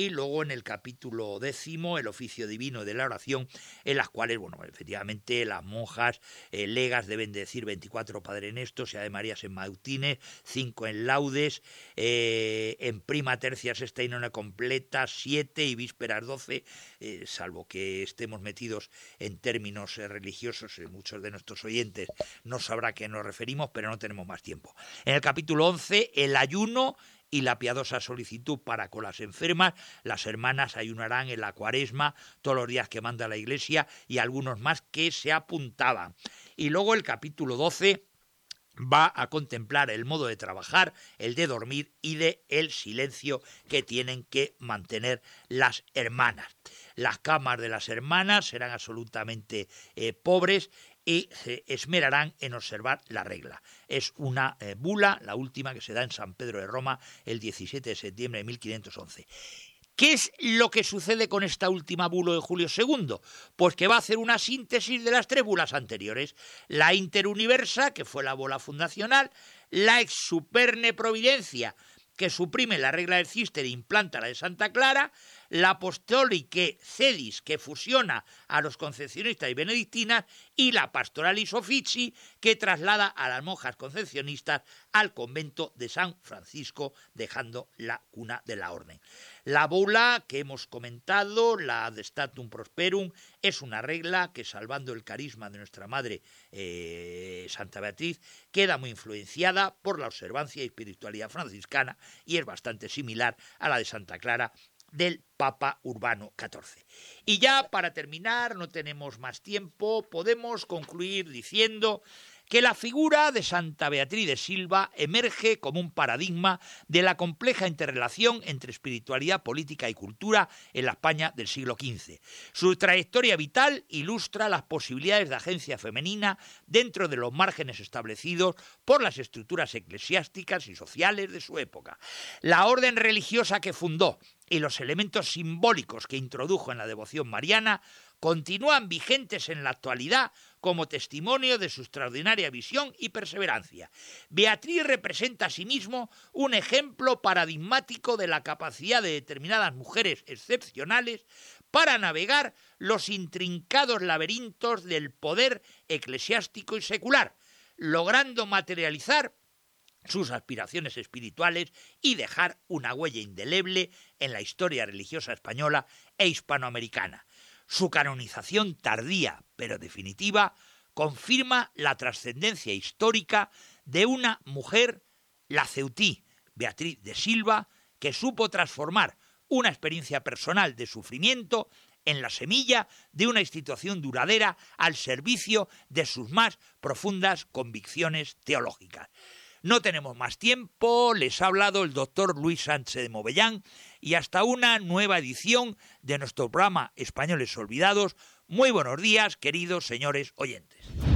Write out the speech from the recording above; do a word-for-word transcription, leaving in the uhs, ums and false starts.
y luego en el capítulo décimo el oficio divino de la oración, en las cuales, bueno, efectivamente las monjas eh, legas deben decir veinticuatro Padre Nestos y Ave Marías en Mautines, cinco en Laudes, eh, en prima tercia sexta y nona completa siete y vísperas doce, eh, salvo que estemos metidos en términos eh, religiosos, eh, muchos de nuestros oyentes no sabrá a qué nos referimos, pero no tenemos más tiempo. En el capítulo once, el ayuno y la piadosa solicitud para con las enfermas. Las hermanas ayunarán en la cuaresma todos los días que manda la Iglesia y algunos más que se apuntaban. Y luego el capítulo doce va a contemplar el modo de trabajar, el de dormir y de el silencio que tienen que mantener las hermanas. Las camas de las hermanas serán absolutamente eh, pobres y se esmerarán en observar la regla. Es una eh, bula, la última, que se da en San Pedro de Roma el diecisiete de septiembre de mil quinientos once. ¿Qué es lo que sucede con esta última bula de Julio segundo? Pues que va a hacer una síntesis de las tres bulas anteriores. La interuniversa, que fue la bula fundacional, la ex superne providencia, que suprime la regla del Císter e implanta la de Santa Clara, la Apostolique Cedis, que fusiona a los concepcionistas y benedictinas, y la Pastoralis Officii, que traslada a las monjas concepcionistas al convento de San Francisco, dejando la cuna de la orden. La bula que hemos comentado, la de Statum Prosperum, es una regla que, salvando el carisma de nuestra Madre eh, Santa Beatriz, queda muy influenciada por la observancia y espiritualidad franciscana y es bastante similar a la de Santa Clara del Papa Urbano catorce. Y ya para terminar, no tenemos más tiempo, podemos concluir diciendo que la figura de Santa Beatriz de Silva emerge como un paradigma de la compleja interrelación entre espiritualidad, política y cultura en la España del siglo quince. Su trayectoria vital ilustra las posibilidades de agencia femenina dentro de los márgenes establecidos por las estructuras eclesiásticas y sociales de su época. La orden religiosa que fundó y los elementos simbólicos que introdujo en la devoción mariana continúan vigentes en la actualidad como testimonio de su extraordinaria visión y perseverancia. Beatriz representa asimismo un ejemplo paradigmático de la capacidad de determinadas mujeres excepcionales para navegar los intrincados laberintos del poder eclesiástico y secular, logrando materializar sus aspiraciones espirituales y dejar una huella indeleble en la historia religiosa española e hispanoamericana. Su canonización tardía, pero definitiva, confirma la trascendencia histórica de una mujer, la ceutí Beatriz de Silva, que supo transformar una experiencia personal de sufrimiento en la semilla de una institución duradera al servicio de sus más profundas convicciones teológicas. No tenemos más tiempo, les ha hablado el doctor Luis Sánchez de Movellán y hasta una nueva edición de nuestro programa Españoles Olvidados. Muy buenos días, queridos señores oyentes.